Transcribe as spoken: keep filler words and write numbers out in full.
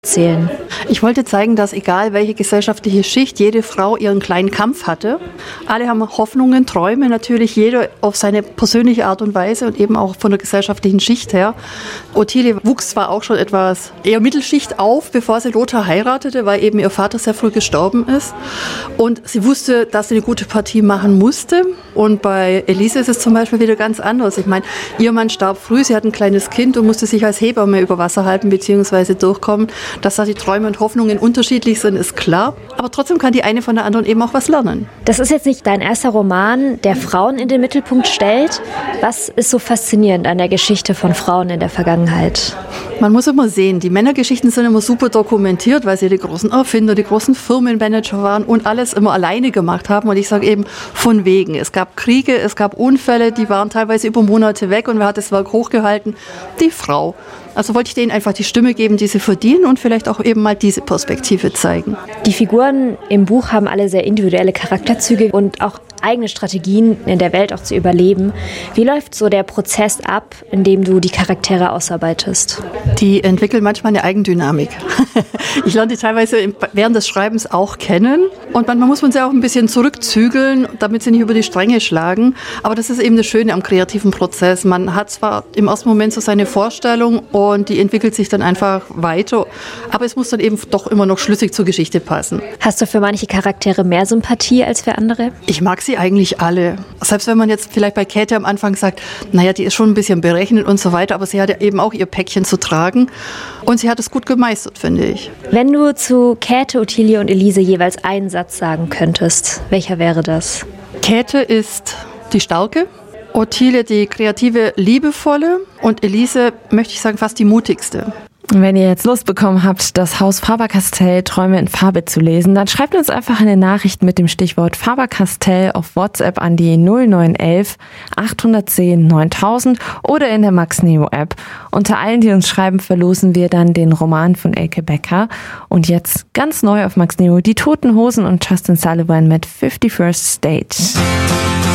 erzählen? Ich wollte zeigen, dass egal welche gesellschaftliche Schicht, jede Frau ihren kleinen Kampf hatte. Alle haben Hoffnungen, Träume, natürlich jeder auf seine persönliche Art und Weise und eben auch von der gesellschaftlichen Schicht her. Ottilie wuchs zwar auch schon etwas eher Mittelschicht auf, bevor sie Lothar heiratete, weil eben ihr Vater sehr früh gestorben ist. Und sie wusste, dass sie eine gute Partie machen musste. Und bei Elise ist es zum Beispiel wieder ganz anders. Ich meine, ihr Mann starb früh, sie hat ein kleines Kind und musste sich als Hebamme über Wasser halten bzw. durchkommen. Dass da die Träume und Hoffnungen unterschiedlich sind, ist klar. Aber trotzdem kann die eine von der anderen eben auch was lernen. Das ist jetzt nicht dein erster Roman, der Frauen in den Mittelpunkt stellt. Was ist so faszinierend an der Geschichte von Frauen in der Vergangenheit? Man muss immer sehen, die Männergeschichten sind immer super dokumentiert, weil sie die großen Erfinder, die großen Firmenmanager waren und alles immer alleine gemacht haben. Und ich sage eben von wegen. Es gab Kriege, es gab Unfälle, die waren teilweise über Monate weg und wer hat das Werk hochgehalten? Die Frau. Also wollte ich denen einfach die Stimme geben, die sie verdienen und vielleicht auch eben mal diese Perspektive zeigen. Die Figuren im Buch haben alle sehr individuelle Charakterzüge und auch eigene Strategien in der Welt auch zu überleben. Wie läuft so der Prozess ab, in dem du die Charaktere ausarbeitest? Die entwickeln manchmal eine Eigendynamik. Ich lerne die teilweise während des Schreibens auch kennen und manchmal muss man sie auch ein bisschen zurückzügeln, damit sie nicht über die Stränge schlagen. Aber das ist eben das Schöne am kreativen Prozess. Man hat zwar im ersten Moment so seine Vorstellung und die entwickelt sich dann einfach weiter, aber es muss dann eben doch immer noch schlüssig zur Geschichte passen. Hast du für manche Charaktere mehr Sympathie als für andere? Ich mag sie eigentlich alle. Selbst wenn man jetzt vielleicht bei Käthe am Anfang sagt, naja, die ist schon ein bisschen berechnet und so weiter, aber sie hat ja eben auch ihr Päckchen zu tragen und sie hat es gut gemeistert, finde ich. Wenn du zu Käthe, Ottilie und Elise jeweils einen Satz sagen könntest, welcher wäre das? Käthe ist die Starke, Ottilie die kreative, liebevolle und Elise, möchte ich sagen, fast die mutigste. Wenn ihr jetzt Lust bekommen habt, das Haus Faber-Castell Träume in Farbe zu lesen, dann schreibt uns einfach eine Nachricht mit dem Stichwort Faber-Castell auf WhatsApp an die null neun elf achthundertzehn neuntausend oder in der Max Neo App. Unter allen, die uns schreiben, verlosen wir dann den Roman von Elke Becker. Und jetzt ganz neu auf Max Neo, die Toten Hosen und Justin Sullivan mit fifty-first State.